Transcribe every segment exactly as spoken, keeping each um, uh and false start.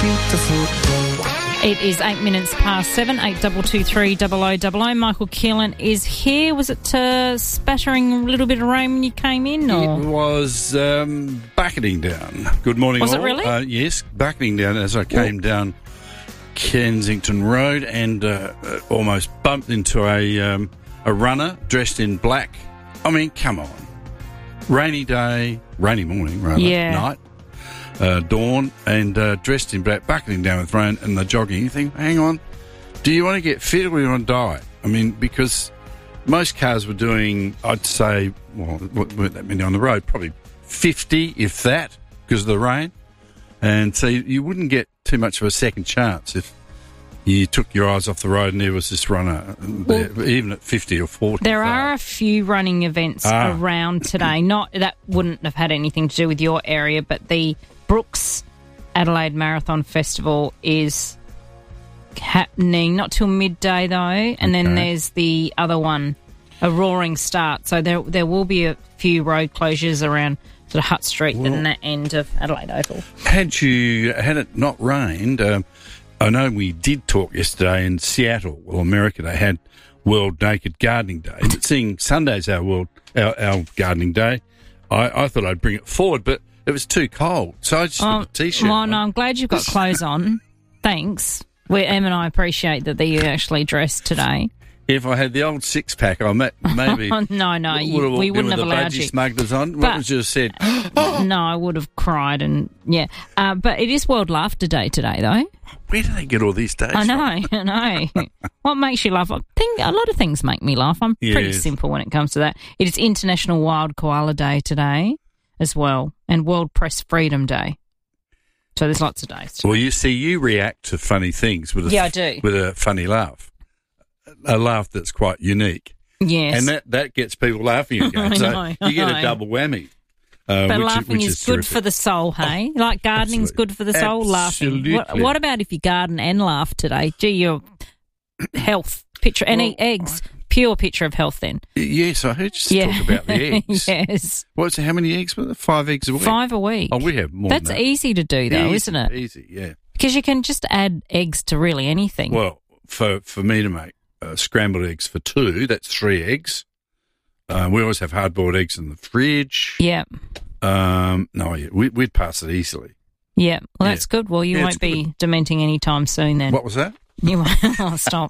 beautiful. It is eight minutes past seven, eight two two three double oh double oh. Michael Keelan is here. Was it uh, spattering a little bit of rain when you came in? Or? It was um, bucketing down. Good morning, Was all. it really? Uh, yes, bucketing down as I came Ooh. down Kensington Road and uh, almost bumped into a um, a runner dressed in black. I mean, come on. Rainy day, rainy morning, rather, Yeah. night. Uh, dawn and uh, dressed in black, bucketing down with rain and the jogging. You think, hang on, do you want to get fit or do you want to die? I mean, because most cars were doing, I'd say, well, weren't that many on the road, probably fifty, if that, because of the rain. And so you, you wouldn't get too much of a second chance if you took your eyes off the road and there was this runner, there, Well, even at fifty or forty. There so. are a few running events Ah. around today. Not that wouldn't have had anything to do with your area, but the Brooks Adelaide Marathon Festival is happening not till midday though, and then Okay. there's the other one, a roaring start. So there there will be a few road closures around sort of Hutt Street Well- and that end of Adelaide Oval. Had you had it not rained, um, I know we did talk yesterday in Seattle, well, America. They had World Naked Gardening Day, but seeing Sunday's our world our, our gardening day, I, I thought I'd bring it forward, but it was too cold, so I just Oh, put a t-shirt. well, on. no, I'm glad you've got clothes on. Thanks. We, Em and I appreciate that you actually dressed today. If I had the old six pack, I may, maybe Oh, no, no, would you, have walked we in wouldn't with have the allowed budgie you. smugglers on. But- What was just said? No, I would have cried and, yeah. Uh, but it is World Laughter Day today, though. Where do they get all these days? I know, from? I know. What makes you laugh? I think a lot of things make me laugh. I'm pretty Yes. simple when it comes to that. It is International Wild Koala Day today as well, and World Press Freedom Day. So there's lots of days. Well, you see, you react to funny things with a, Yeah, I do. with a funny laugh, a laugh that's quite unique. Yes. And that, that gets people laughing again. I So know, I you get know. a double whammy. Uh, But which, laughing which is, is good terrific. for the soul, hey? like gardening's absolutely. good for the soul, laughing. What, Absolutely. what about if you garden and laugh today? Gee, your health picture, and Well, eat eggs, pure picture of health then. Yes, I heard you Yeah. talk about the eggs. Yes. What's how many eggs? were there? Five eggs a week. Five a week. Oh, we have more. That's than that. easy to do, though, Easy, isn't it? Easy, yeah. Because you can just add eggs to really anything. Well, for for me to make uh, scrambled eggs for two, that's three eggs. Uh, we always have hard boiled eggs in the fridge. yeah. Um, no, yeah, we, we'd pass it easily. Yeah. Well, Yeah. that's good. Well, you Yeah, won't it's be dementing anytime soon then. What was that? You won't. Oh, stop.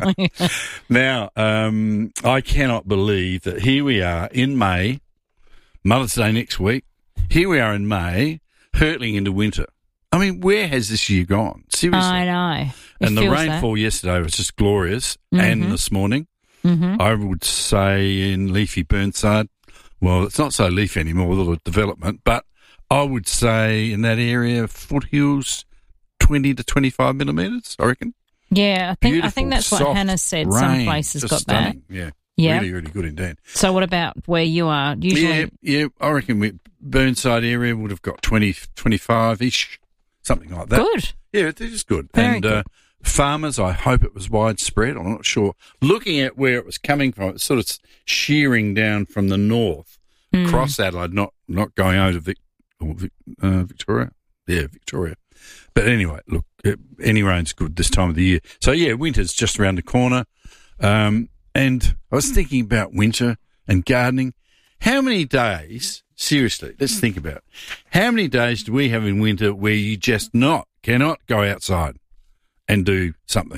Now, um, I cannot believe that here we are in May, Mother's Day next week. Here we are in May, hurtling into winter. I mean, where has this year gone? Seriously. I know. It and the feels rainfall yesterday was just glorious, Mhm. and this morning. Mm-hmm. I would say in leafy Burnside, well, it's not so leafy anymore with all the development, but I would say in that area, foothills, twenty to twenty-five millimetres, I reckon. Yeah, I think I Beautiful, think that's what soft Hannah said. Some rain, places just got stunning. Yeah, Yeah. really, really good indeed. that. So what about where you are? Usually, Yeah, yeah, I reckon we, Burnside area would have got twenty, twenty-five-ish, something like that. good. Yeah, it is good. Very and good. Uh, farmers, I hope it was widespread. I'm not sure. Looking at where it was coming from, it's sort of shearing down from the north, Mm. across Adelaide, not not going over to Vic, or Vic, uh, Victoria. Yeah, Victoria. But anyway, look, it, any rain's good this time of the year. So, yeah, winter's just around the corner. Um, and I was thinking about winter and gardening. How many days, seriously, let's think about it. How many days do we have in winter where you just not, cannot go outside and do something?